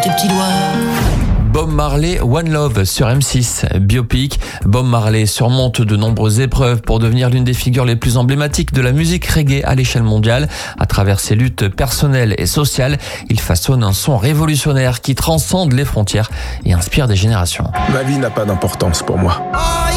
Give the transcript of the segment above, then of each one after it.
tes petits doigts. Bob Marley, One Love sur M6, biopic. Bob Marley surmonte de nombreuses épreuves pour devenir l'une des figures les plus emblématiques de la musique reggae à l'échelle mondiale. À travers ses luttes personnelles et sociales, il façonne un son révolutionnaire qui transcende les frontières et inspire des générations. Ma vie n'a pas d'importance pour moi.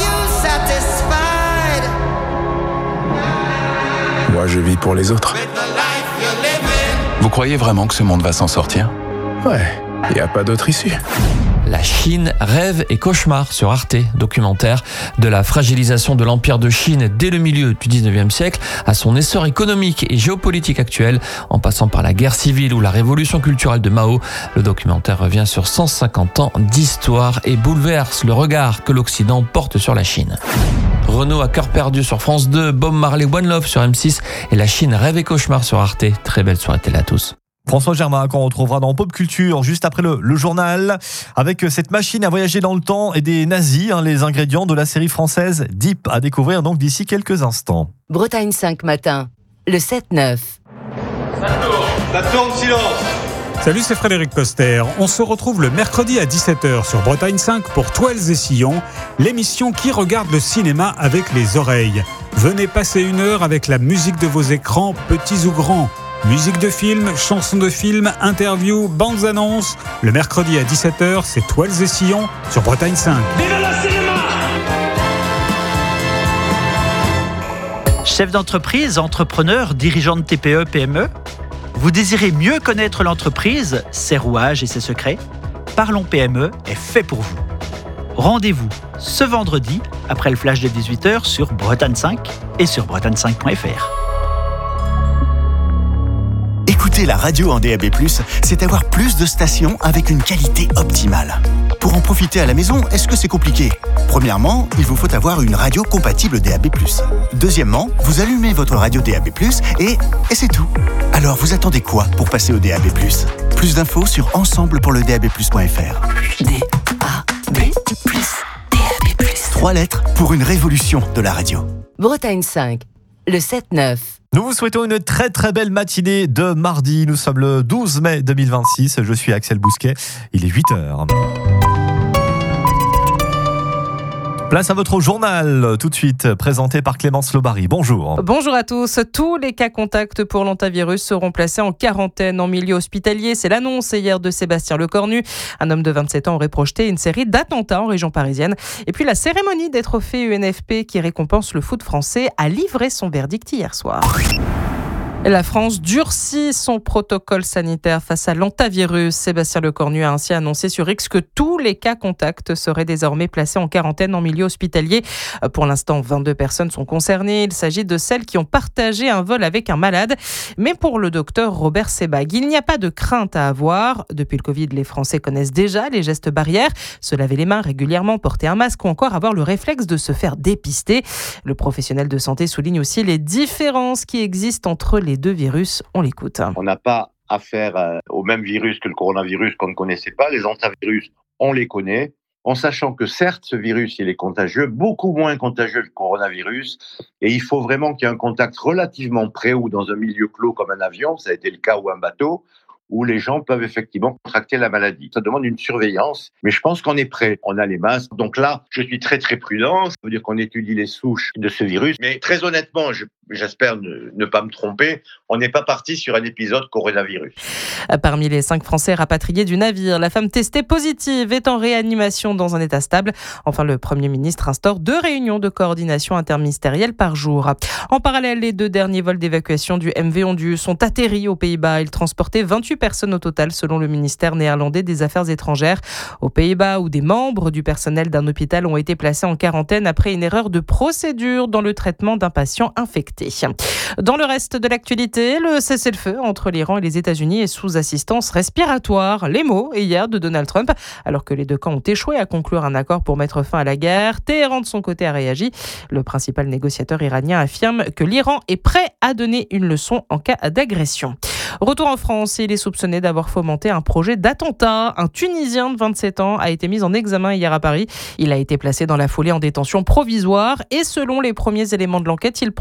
Moi, je vis pour les autres. Vous croyez vraiment que ce monde va s'en sortir ? Ouais, il n'y a pas d'autre issue. La Chine, rêve et cauchemar sur Arte, documentaire de la fragilisation de l'empire de Chine dès le milieu du 19e siècle à son essor économique et géopolitique actuel, en passant par la guerre civile ou la révolution culturelle de Mao. Le documentaire revient sur 150 ans d'histoire et bouleverse le regard que l'Occident porte sur la Chine. Renaud à cœur perdu sur France 2, Bob Marley, One Love sur M6 et la Chine, rêve et cauchemar sur Arte. Très belle soirée télé à tous. François Germain, qu'on retrouvera dans Pop Culture juste après le journal, avec cette machine à voyager dans le temps et des nazis, les ingrédients de la série française Deep, à découvrir donc d'ici quelques instants. Bretagne 5 matin, le 7-9. Ça tourne, silence. Salut, c'est Frédéric Coster. On se retrouve le mercredi à 17h sur Bretagne 5 pour Toiles et Sillons, l'émission qui regarde le cinéma avec les oreilles. Venez passer une heure avec la musique de vos écrans, petits ou grands. Musique de film, chansons de film, interviews, bandes annonces. Le mercredi à 17h, c'est Toiles et Sillons sur Bretagne 5. Vive le cinéma! Chef d'entreprise, entrepreneur, dirigeant de TPE, PME, vous désirez mieux connaître l'entreprise, ses rouages et ses secrets ? Parlons PME est fait pour vous. Rendez-vous ce vendredi, après le flash de 18h sur Bretagne 5 et sur bretagne5.fr. Écouter la radio en DAB+, c'est avoir plus de stations avec une qualité optimale. Pour en profiter à la maison, est-ce que c'est compliqué ? Premièrement, il vous faut avoir une radio compatible DAB+. Deuxièmement, vous allumez votre radio DAB+, et c'est tout. Alors vous attendez quoi pour passer au DAB+? Plus d'infos sur ensemblepourledab+.fr. DAB+. 3 lettres pour une révolution de la radio. Bretagne 5, le 7-9. Nous vous souhaitons une très très belle matinée de mardi. Nous sommes le 12 mai 2026. Je suis Axel Bousquet. Il est 8h. Place à votre journal, tout de suite, présenté par Clémence Lobary. Bonjour. Bonjour à tous. Tous les cas contacts pour l'hantavirus seront placés en quarantaine en milieu hospitalier. C'est l'annonce hier de Sébastien Lecornu. Un homme de 27 ans aurait projeté une série d'attentats en région parisienne. Et puis la cérémonie des trophées UNFP qui récompense le foot français a livré son verdict hier soir. La France durcit son protocole sanitaire face à l'hantavirus. Sébastien Lecornu a ainsi annoncé sur X que tous les cas contacts seraient désormais placés en quarantaine en milieu hospitalier. Pour l'instant, 22 personnes sont concernées. Il s'agit de celles qui ont partagé un vol avec un malade. Mais pour le docteur Robert Sebag, il n'y a pas de crainte à avoir. Depuis le Covid, les Français connaissent déjà les gestes barrières. Se laver les mains régulièrement, porter un masque ou encore avoir le réflexe de se faire dépister. Le professionnel de santé souligne aussi les différences qui existent entre les deux virus. On l'écoute. On n'a pas affaire au même virus que le coronavirus qu'on ne connaissait pas. Les hantavirus, on les connaît. En sachant que certes, ce virus, il est contagieux, beaucoup moins contagieux que le coronavirus. Et il faut vraiment qu'il y ait un contact relativement près ou dans un milieu clos comme un avion, ça a été le cas, ou un bateau, où les gens peuvent effectivement contracter la maladie. Ça demande une surveillance, mais je pense qu'on est prêt. On a les masques. Donc là, je suis très très prudent. Ça veut dire qu'on étudie les souches de ce virus. Mais très honnêtement, j'espère ne pas me tromper, on n'est pas parti sur un épisode coronavirus. Parmi les 5 Français rapatriés du navire, la femme testée positive est en réanimation dans un état stable. Enfin, le Premier ministre instaure 2 réunions de coordination interministérielle par jour. En parallèle, les 2 derniers vols d'évacuation du MV Ondu sont atterris aux Pays-Bas. Ils transportaient 28 personnes au total, selon le ministère néerlandais des Affaires étrangères. Aux Pays-Bas, où des membres du personnel d'un hôpital ont été placés en quarantaine après une erreur de procédure dans le traitement d'un patient infecté. Dans le reste de l'actualité, le cessez-le-feu entre l'Iran et les États-Unis est sous assistance respiratoire. Les mots hier de Donald Trump, alors que les 2 camps ont échoué à conclure un accord pour mettre fin à la guerre. Téhéran, de son côté, a réagi. Le principal négociateur iranien affirme que l'Iran est prêt à donner une leçon en cas d'agression. Retour en France, il est soupçonné d'avoir fomenté un projet d'attentat. Un Tunisien de 27 ans a été mis en examen hier à Paris. Il a été placé dans la foulée en détention provisoire et selon les premiers éléments de l'enquête, il projetait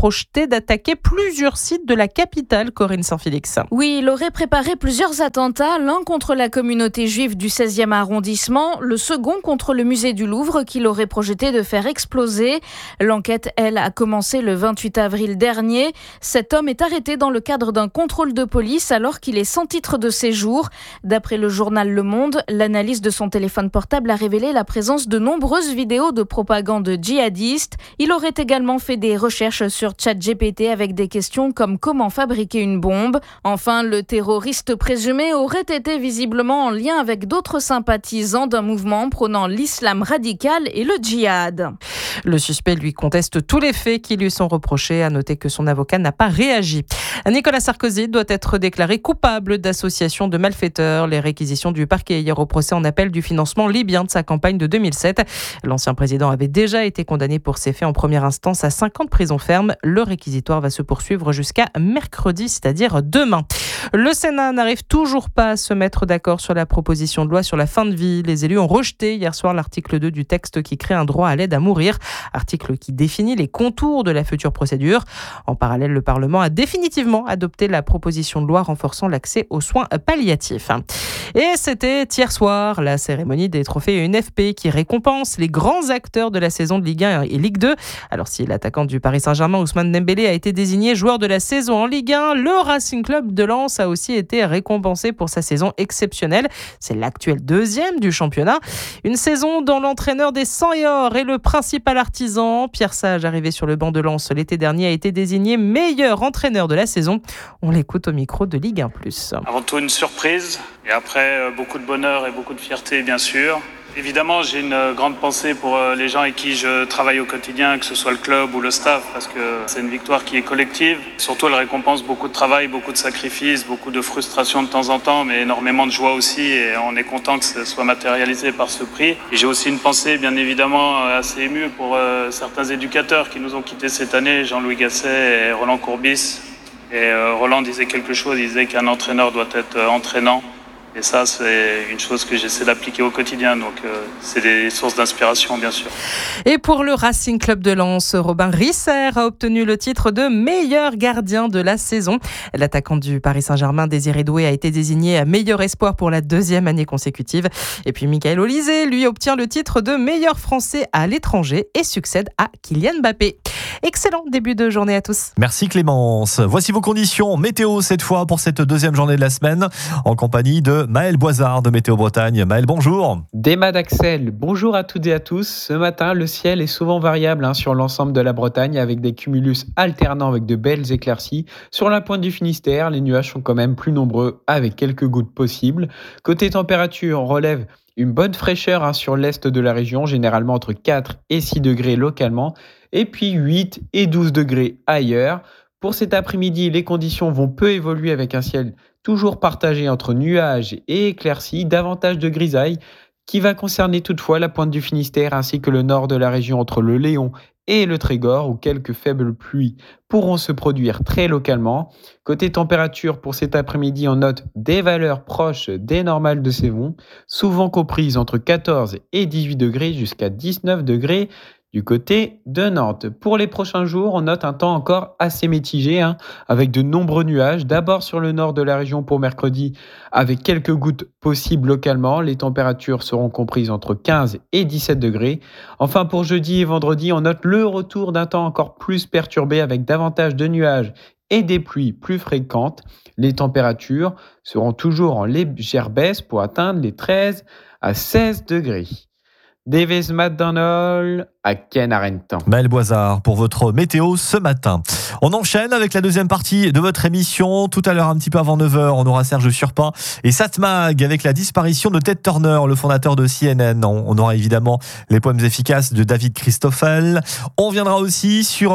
menacé d'attaquer plusieurs sites de la capitale, Corinne Saint-Félix. Oui, il aurait préparé plusieurs attentats, l'un contre la communauté juive du 16e arrondissement, le second contre le musée du Louvre qu'il aurait projeté de faire exploser. L'enquête, elle, a commencé le 28 avril dernier. Cet homme est arrêté dans le cadre d'un contrôle de police alors qu'il est sans titre de séjour. D'après le journal Le Monde, l'analyse de son téléphone portable a révélé la présence de nombreuses vidéos de propagande djihadiste. Il aurait également fait des recherches sur ChatGPT avec des questions comme comment fabriquer une bombe. Enfin, le terroriste présumé aurait été visiblement en lien avec d'autres sympathisants d'un mouvement prônant l'islam radical et le djihad. Le suspect lui conteste tous les faits qui lui sont reprochés. À noter que son avocat n'a pas réagi. Nicolas Sarkozy doit être déclaré coupable d'association de malfaiteurs. Les réquisitions du parquet hier au procès en appel du financement libyen de sa campagne de 2007. L'ancien président avait déjà été condamné pour ces faits en première instance à 5 ans de prison ferme. Le réquisitoire va se poursuivre jusqu'à mercredi, c'est-à-dire demain. Le Sénat n'arrive toujours pas à se mettre d'accord sur la proposition de loi sur la fin de vie. Les élus ont rejeté hier soir l'article 2 du texte qui crée un droit à l'aide à mourir, article qui définit les contours de la future procédure. En parallèle, le Parlement a définitivement adopté la proposition de loi renforçant l'accès aux soins palliatifs. Et c'était hier soir la cérémonie des trophées UNFP qui récompense les grands acteurs de la saison de Ligue 1 et Ligue 2. Alors si l'attaquant du Paris Saint-Germain, Ousmane Dembélé, a été désigné joueur de la saison en Ligue 1, le Racing Club de Lens a aussi été récompensé pour sa saison exceptionnelle. C'est l'actuel deuxième du championnat. Une saison dont l'entraîneur des 100 et or et le principal artisan, Pierre Sage, arrivé sur le banc de Lens l'été dernier, a été désigné meilleur entraîneur de la saison. On l'écoute au micro de Ligue 1+. Avant tout une surprise et après beaucoup de bonheur et beaucoup de fierté bien sûr. Évidemment, j'ai une grande pensée pour les gens avec qui je travaille au quotidien, que ce soit le club ou le staff, parce que c'est une victoire qui est collective. Surtout, elle récompense beaucoup de travail, beaucoup de sacrifices, beaucoup de frustration de temps en temps, mais énormément de joie aussi. Et on est content que ce soit matérialisé par ce prix. Et j'ai aussi une pensée, bien évidemment, assez émue pour certains éducateurs qui nous ont quittés cette année, Jean-Louis Gasset et Roland Courbis. Et Roland disait quelque chose, il disait qu'un entraîneur doit être entraînant. Et ça, c'est une chose que j'essaie d'appliquer au quotidien. Donc, c'est des sources d'inspiration, bien sûr. Et pour le Racing Club de Lens, Robin Risser a obtenu le titre de meilleur gardien de la saison. L'attaquant du Paris Saint-Germain, Désiré Doué, a été désigné meilleur espoir pour la 2e année consécutive. Et puis, Michael Olysée, lui, obtient le titre de meilleur Français à l'étranger et succède à Kylian Mbappé. Excellent début de journée à tous. Merci Clémence. Voici vos conditions météo cette fois pour cette 2e journée de la semaine en compagnie de Maël Boisard de Météo Bretagne. Maël, bonjour. Déma d'Axel, bonjour à toutes et à tous. Ce matin, le ciel est souvent variable sur l'ensemble de la Bretagne avec des cumulus alternants avec de belles éclaircies. Sur la pointe du Finistère, les nuages sont quand même plus nombreux avec quelques gouttes possibles. Côté température, on relève une bonne fraîcheur sur l'est de la région, généralement entre 4 et 6 degrés localement, et puis 8 et 12 degrés ailleurs. Pour cet après-midi, les conditions vont peu évoluer avec un ciel toujours partagé entre nuages et éclaircies, davantage de grisailles, qui va concerner toutefois la pointe du Finistère ainsi que le nord de la région entre le Léon et le Trégor, où quelques faibles pluies pourront se produire très localement. Côté température, pour cet après-midi, on note des valeurs proches des normales de saison, souvent comprises entre 14 et 18 degrés jusqu'à 19 degrés du côté de Nantes. Pour les prochains jours, on note un temps encore assez mitigé, avec de nombreux nuages. D'abord sur le nord de la région pour mercredi, avec quelques gouttes possibles localement. Les températures seront comprises entre 15 et 17 degrés. Enfin, pour jeudi et vendredi, on note le retour d'un temps encore plus perturbé, avec davantage de nuages et des pluies plus fréquentes. Les températures seront toujours en légère baisse pour atteindre les 13 à 16 degrés. Davis McDonald à Ken Arentan. Maël Boisard pour votre météo ce matin. On enchaîne avec la deuxième partie de votre émission. Tout à l'heure, un petit peu avant 9h, on aura Serge Surpin et Satmag avec la disparition de Ted Turner, le fondateur de CNN. On aura évidemment les poèmes efficaces de David Christoffel. On viendra aussi sur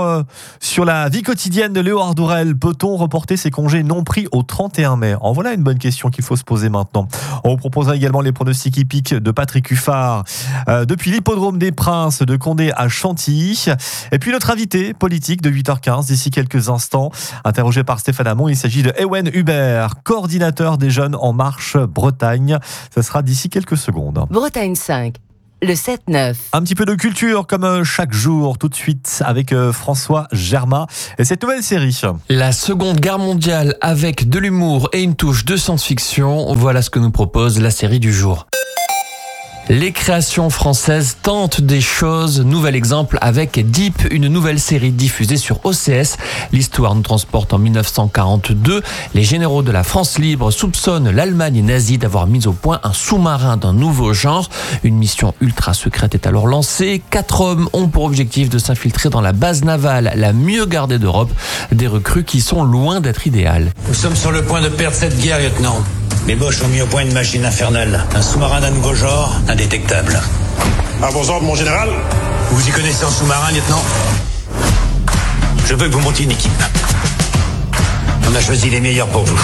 la vie quotidienne de Léo Ardurel. Peut-on reporter ses congés non pris au 31 mai ? En voilà une bonne question qu'il faut se poser maintenant. On vous proposera également les pronostics hippiques de Patrick Huffard depuis l'hippodrome des Princes de Condé à Chantilly. Et puis notre invité politique de 8h15 d'ici quelques instants, interrogé par Stéphane Hamon, il s'agit de Ewen Hubert, coordinateur des Jeunes en Marche Bretagne. Ça sera d'ici quelques secondes. Bretagne 5, le 7-9. Un petit peu de culture comme chaque jour, tout de suite avec François Germain et cette nouvelle série. La Seconde Guerre mondiale avec de l'humour et une touche de science-fiction, voilà ce que nous propose la série du jour. Les créations françaises tentent des choses. Nouvel exemple avec Deep, une nouvelle série diffusée sur OCS. L'histoire nous transporte en 1942. Les généraux de la France libre soupçonnent l'Allemagne nazie d'avoir mis au point un sous-marin d'un nouveau genre. Une mission ultra secrète est alors lancée. 4 hommes ont pour objectif de s'infiltrer dans la base navale la mieux gardée d'Europe. Des recrues qui sont loin d'être idéales. Nous sommes sur le point de perdre cette guerre, lieutenant. Les Boches ont mis au point une machine infernale. Un sous-marin d'un nouveau genre, indétectable. À vos ordres, mon général. Vous y connaissez en sous-marin, lieutenant ? Je veux que vous montiez une équipe. On a choisi les meilleurs pour vous.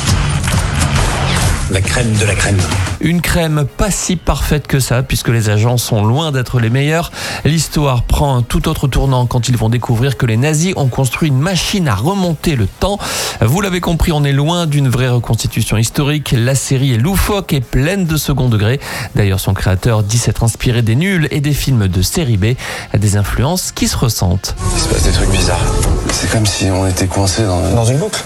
La crème de la crème. Une crème pas si parfaite que ça, puisque les agents sont loin d'être les meilleurs. L'histoire prend un tout autre tournant quand ils vont découvrir que les nazis ont construit une machine à remonter le temps. Vous l'avez compris, on est loin d'une vraie reconstitution historique. La série est loufoque et pleine de second degré. D'ailleurs, son créateur dit s'être inspiré des nuls et des films de série B, des influences qui se ressentent. Il se passe des trucs bizarres. C'est comme si on était coincé dans une boucle.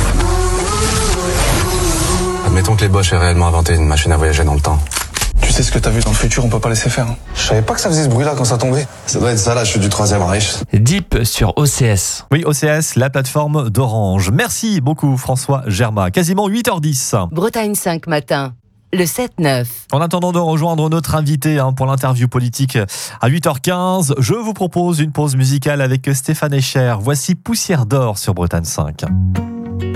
Admettons que les Boches aient réellement inventé une machine à voyager dans le temps. Tu sais ce que t'as vu dans le futur, on peut pas laisser faire. Je savais pas que ça faisait ce bruit-là quand ça tombait. Ça doit être ça, là, je suis du 3e Reich. Deep sur OCS. Oui, OCS, la plateforme d'Orange. Merci beaucoup François Germain. Quasiment 8h10. Bretagne 5 matin. Le 7-9. En attendant de rejoindre notre invité pour l'interview politique à 8h15, je vous propose une pause musicale avec Stéphane Echer. Voici Poussière d'or sur Bretagne 5.